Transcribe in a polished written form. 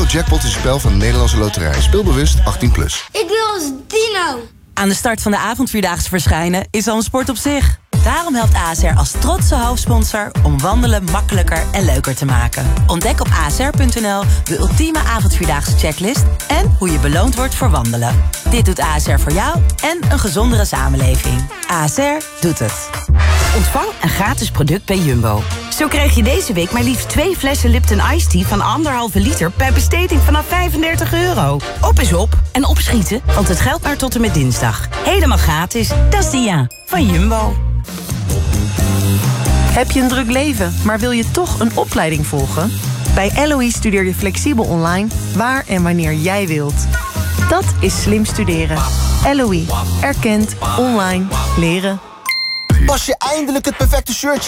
Jackpot is een spel van de Nederlandse Loterij. Speel bewust 18+. Ik wil als dino. Aan de start van de avondvierdaagse verschijnen is al een sport op zich. Daarom helpt ASR als trotse hoofdsponsor om wandelen makkelijker en leuker te maken. Ontdek op asr.nl de ultieme avondvierdaagse checklist en hoe je beloond wordt voor wandelen. Dit doet ASR voor jou en een gezondere samenleving. ASR doet het. Ontvang een gratis product bij Jumbo. Zo krijg je deze week maar liefst 2 flessen Lipton Ice Tea van 1,5 liter per besteding vanaf €35. Op is op en opschieten, want het geldt maar tot en met dinsdag. Helemaal gratis. Dat is Dia van Jumbo. Heb je een druk leven, maar wil je toch een opleiding volgen? Bij LOE studeer je flexibel online, waar en wanneer jij wilt. Dat is slim studeren. LOE. Erkend. Online. Leren. Pas je eindelijk het perfecte shirtje